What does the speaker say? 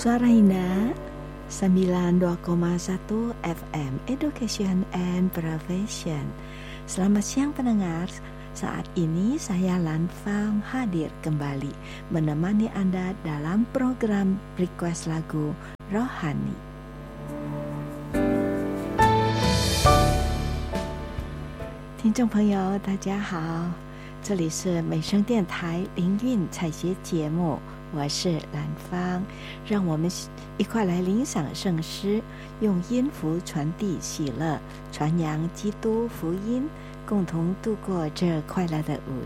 Suara Hina 92,1 FM Education and Profession. Selamat siang pendengar. Saat ini saya Lan Fang hadir kembali menemani Anda dalam program Request Lagu Rohani. 听众朋友大家好，这里是美声电台灵韵采撷节目，我是兰芳，让我们一块来领赏圣诗，用音符传递喜乐，传扬基督福音，共同度过这快乐的午